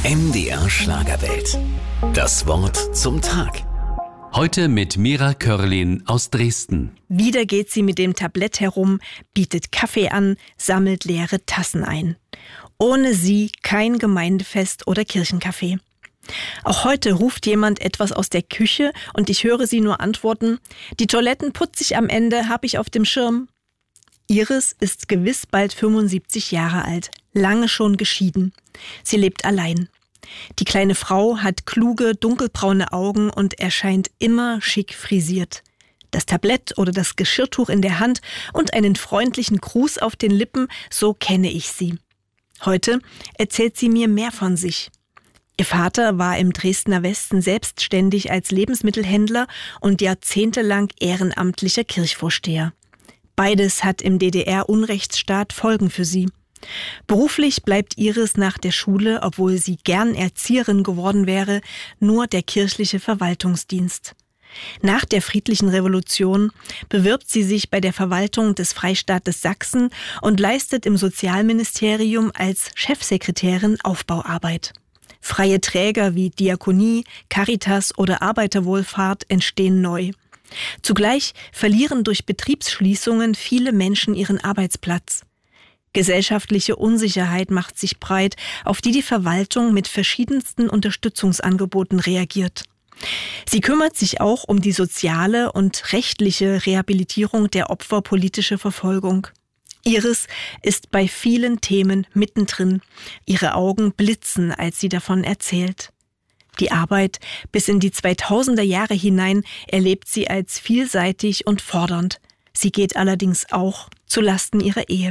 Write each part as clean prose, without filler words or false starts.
MDR Schlagerwelt. Das Wort zum Tag. Heute mit Mira Körlin aus Dresden. Wieder geht sie mit dem Tablett herum, bietet Kaffee an, sammelt leere Tassen ein. Ohne sie kein Gemeindefest oder Kirchenkaffee. Auch heute ruft jemand etwas aus der Küche und ich höre sie nur antworten: Die Toiletten putze ich am Ende, hab ich auf dem Schirm. Iris ist gewiss bald 75 Jahre alt, lange schon geschieden. Sie lebt allein. Die kleine Frau hat kluge, dunkelbraune Augen und erscheint immer schick frisiert. Das Tablett oder das Geschirrtuch in der Hand und einen freundlichen Gruß auf den Lippen, so kenne ich sie. Heute erzählt sie mir mehr von sich. Ihr Vater war im Dresdner Westen selbstständig als Lebensmittelhändler und jahrzehntelang ehrenamtlicher Kirchvorsteher. Beides hat im DDR-Unrechtsstaat Folgen für sie. Beruflich bleibt Iris nach der Schule, obwohl sie gern Erzieherin geworden wäre, nur der kirchliche Verwaltungsdienst. Nach der friedlichen Revolution bewirbt sie sich bei der Verwaltung des Freistaates Sachsen und leistet im Sozialministerium als Chefsekretärin Aufbauarbeit. Freie Träger wie Diakonie, Caritas oder Arbeiterwohlfahrt entstehen neu. Zugleich verlieren durch Betriebsschließungen viele Menschen ihren Arbeitsplatz. Gesellschaftliche Unsicherheit macht sich breit, auf die Verwaltung mit verschiedensten Unterstützungsangeboten reagiert. Sie kümmert sich auch um die soziale und rechtliche Rehabilitierung der Opfer politischer Verfolgung. Iris ist bei vielen Themen mittendrin. Ihre Augen blitzen, als sie davon erzählt. Die Arbeit bis in die 2000er Jahre hinein erlebt sie als vielseitig und fordernd. Sie geht allerdings auch zu Lasten ihrer Ehe.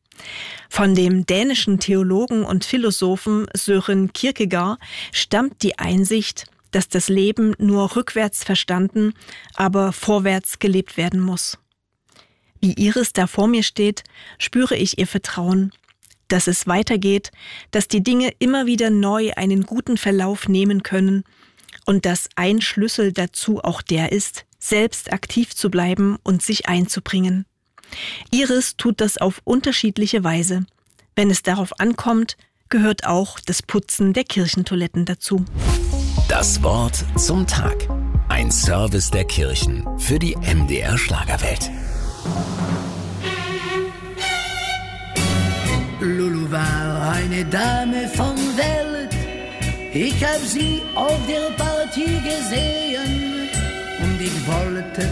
Von dem dänischen Theologen und Philosophen Søren Kierkegaard stammt die Einsicht, dass das Leben nur rückwärts verstanden, aber vorwärts gelebt werden muss. Wie Iris da vor mir steht, spüre ich ihr Vertrauen, dass es weitergeht, dass die Dinge immer wieder neu einen guten Verlauf nehmen können und dass ein Schlüssel dazu auch der ist, selbst aktiv zu bleiben und sich einzubringen. Iris tut das auf unterschiedliche Weise. Wenn es darauf ankommt, gehört auch das Putzen der Kirchentoiletten dazu. Das Wort zum Tag. Ein Service der Kirchen für die MDR Schlagerwelt. Lulu war eine Dame von Welt. Ich hab sie auf der Partie gesehen und ich wollte